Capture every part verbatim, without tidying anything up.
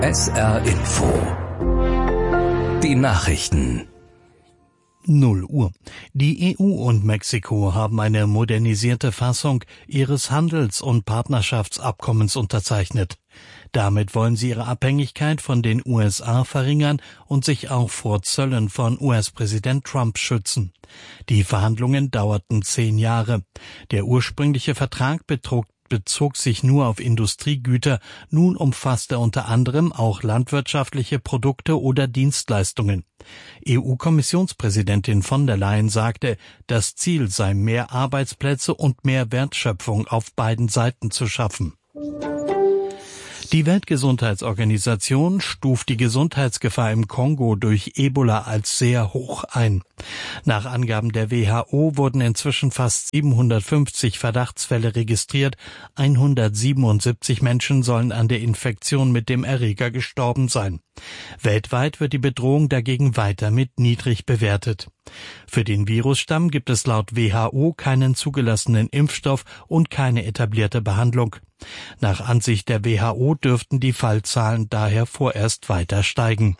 S R Info. Die Nachrichten. null Uhr. Die E U und Mexiko haben eine modernisierte Fassung ihres Handels- und Partnerschaftsabkommens unterzeichnet. Damit wollen sie ihre Abhängigkeit von den U S A verringern und sich auch vor Zöllen von U S-Präsident Trump schützen. Die Verhandlungen dauerten zehn Jahre. Der ursprüngliche Vertrag betrug bezog sich nur auf Industriegüter, nun umfasst er unter anderem auch landwirtschaftliche Produkte oder Dienstleistungen. E U-Kommissionspräsidentin von der Leyen sagte, das Ziel sei, mehr Arbeitsplätze und mehr Wertschöpfung auf beiden Seiten zu schaffen. Die Weltgesundheitsorganisation stuft die Gesundheitsgefahr im Kongo durch Ebola als sehr hoch ein. Nach Angaben der W H O wurden inzwischen fast siebenhundertfünfzig Verdachtsfälle registriert. hundertsiebenundsiebzig Menschen sollen an der Infektion mit dem Erreger gestorben sein. Weltweit wird die Bedrohung dagegen weiter mit niedrig bewertet. Für den Virusstamm gibt es laut W H O keinen zugelassenen Impfstoff und keine etablierte Behandlung. Nach Ansicht der W H O dürften die Fallzahlen daher vorerst weiter steigen.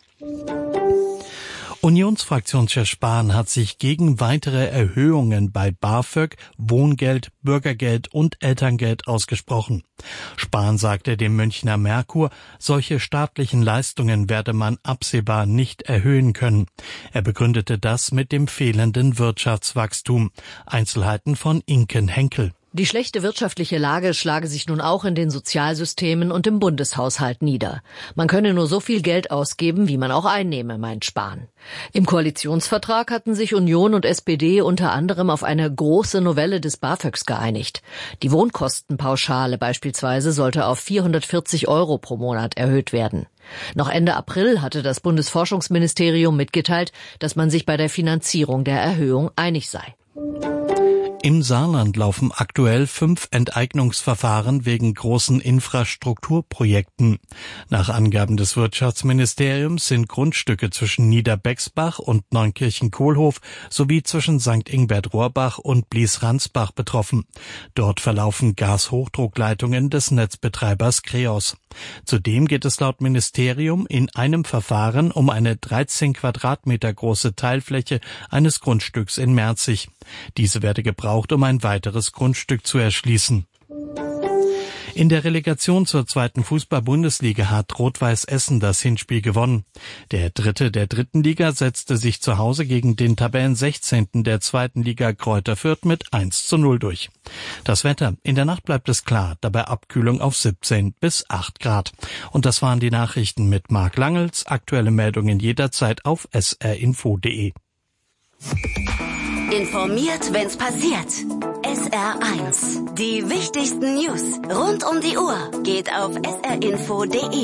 Unionsfraktionschef Spahn hat sich gegen weitere Erhöhungen bei BAföG, Wohngeld, Bürgergeld und Elterngeld ausgesprochen. Spahn sagte dem Münchner Merkur, solche staatlichen Leistungen werde man absehbar nicht erhöhen können. Er begründete das mit dem fehlenden Wirtschaftswachstum. Einzelheiten von Inken Henkel. Die schlechte wirtschaftliche Lage schlage sich nun auch in den Sozialsystemen und im Bundeshaushalt nieder. Man könne nur so viel Geld ausgeben, wie man auch einnehme, meint Spahn. Im Koalitionsvertrag hatten sich Union und S P D unter anderem auf eine große Novelle des BAföGs geeinigt. Die Wohnkostenpauschale beispielsweise sollte auf vierhundertvierzig Euro pro Monat erhöht werden. Noch Ende April hatte das Bundesforschungsministerium mitgeteilt, dass man sich bei der Finanzierung der Erhöhung einig sei. Im Saarland laufen aktuell fünf Enteignungsverfahren wegen großen Infrastrukturprojekten. Nach Angaben des Wirtschaftsministeriums sind Grundstücke zwischen Niederbexbach und Neunkirchen-Kohlhof sowie zwischen Sankt Ingbert-Rohrbach und Blies-Ransbach betroffen. Dort verlaufen Gashochdruckleitungen des Netzbetreibers Kreos. Zudem geht es laut Ministerium in einem Verfahren um eine dreizehn Quadratmeter große Teilfläche eines Grundstücks in Merzig. Diese werde gebraucht, um ein weiteres Grundstück zu erschließen. In der Relegation zur zweiten Fußball-Bundesliga hat Rot-Weiß Essen das Hinspiel gewonnen. Der Dritte der dritten Liga setzte sich zu Hause gegen den Tabellensechzehnten der zweiten Liga Greuther Fürth mit eins zu null durch. Das Wetter. In der Nacht bleibt es klar, dabei Abkühlung auf siebzehn bis acht Grad. Und das waren die Nachrichten mit Marc Langels. Aktuelle Meldungen jederzeit auf s r info punkt de. Informiert, wenn's passiert. S R eins. Die wichtigsten News rund um die Uhr geht auf s r info punkt de.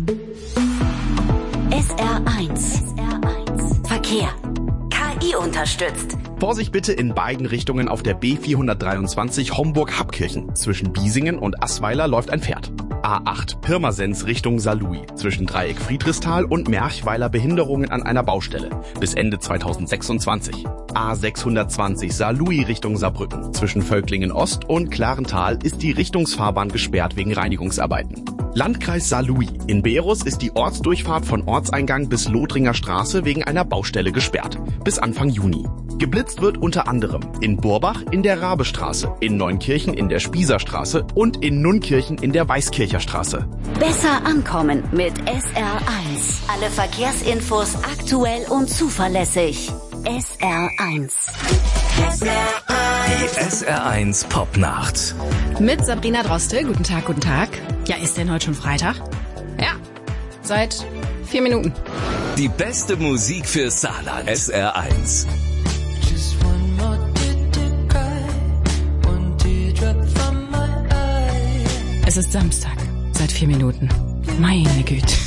S R eins. Verkehr. K I unterstützt. Vorsicht bitte in beiden Richtungen auf der B vierhundertdreiundzwanzig Homburg-Happkirchen. Zwischen Biesingen und Assweiler läuft ein Pferd. A acht Pirmasens Richtung Saarlouis. Zwischen Dreieck Friedrichsthal und Merchweiler Behinderungen an einer Baustelle. Bis Ende zweitausendsechsundzwanzig. A sechshundertzwanzig Saarlouis Richtung Saarbrücken. Zwischen Völklingen Ost und Klarental ist die Richtungsfahrbahn gesperrt wegen Reinigungsarbeiten. Landkreis Saarlouis. In Beerus ist die Ortsdurchfahrt von Ortseingang bis Lothringer Straße wegen einer Baustelle gesperrt. Bis Anfang Juni. Geblitzt wird unter anderem in Burbach in der Rabestraße, in Neunkirchen in der Spießerstraße und in Nunkirchen in der Weißkircher Straße. Besser ankommen mit S R eins. Alle Verkehrsinfos aktuell und zuverlässig. S R eins. Die S R eins Popnacht. Mit Sabrina Droste. Guten Tag, guten Tag. Ja, ist denn heute schon Freitag? Ja, seit vier Minuten. Die beste Musik für Saarland. S R eins. Es ist Samstag, seit vier Minuten. Meine Güte.